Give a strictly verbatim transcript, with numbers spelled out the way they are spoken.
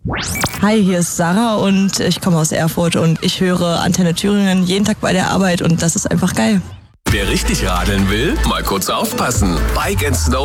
Hi, hier ist Sarah und ich komme aus Erfurt und ich höre Antenne Thüringen jeden Tag bei der Arbeit und das ist einfach geil. Wer richtig radeln will, mal kurz aufpassen. Bike and Snow